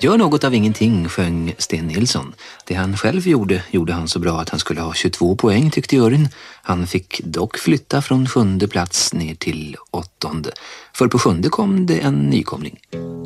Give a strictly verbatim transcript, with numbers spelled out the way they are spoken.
Gör något av ingenting, sjöng Sten Nilsson. Det han själv gjorde, gjorde han så bra att han skulle ha tjugotvå poäng, tyckte juryn. Han fick dock flytta från sjunde plats ner till åttonde. För på sjunde kom det en nykomling.